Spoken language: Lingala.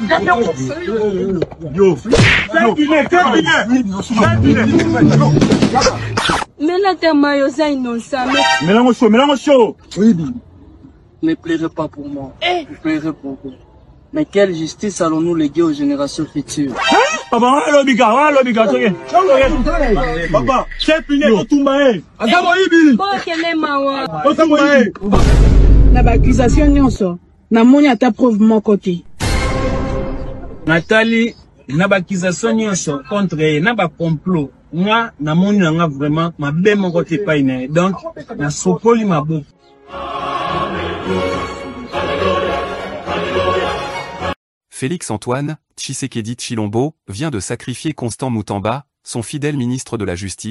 Mais là, t'es maillot, innocent. Mélange chaud. Oui. Ne pleurez pas pour moi. Je pleurerai pour vous. Mais quelle justice allons-nous léguer aux générations futures? Papa, c'est fini, tout maé. Na ba accusation nyonso na moni ata preuve moko te. Nathalie, na ba accusation nyonso contre elle, na ba complot. Moi, na moni nga vraiment ma be moko te pa ine. Donc, na sopoli maboko. Félix-Antoine Tshisekedi Tshilombo vient de sacrifier Constant Moutamba, son fidèle ministre de la Justice,